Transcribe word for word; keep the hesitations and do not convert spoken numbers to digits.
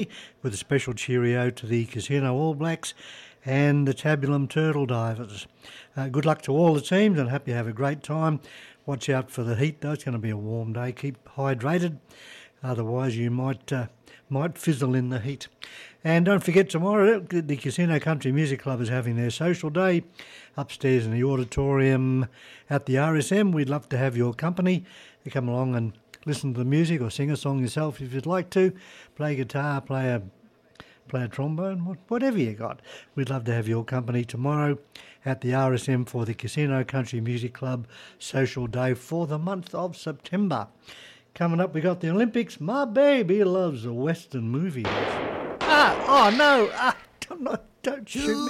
with a special cheerio to the Casino All Blacks and the Tabulum Turtle Divers. Uh, good luck to all the teams and hope you have a great time. Watch out for the heat though, it's going to be a warm day. Keep hydrated, otherwise you might uh, might fizzle in the heat. And don't forget, tomorrow the Casino Country Music Club is having their social day upstairs in the auditorium at the R S M. We'd love to have your company to come along and listen to the music or sing a song yourself if you'd like to. Play guitar, play a play a trombone, whatever you got. We'd love to have your company tomorrow at the R S M for the Casino Country Music Club social day for the month of September. Coming up, we got the Olympics. My baby loves the Western movies. Ah, oh no, ah, don't, don't shoot me.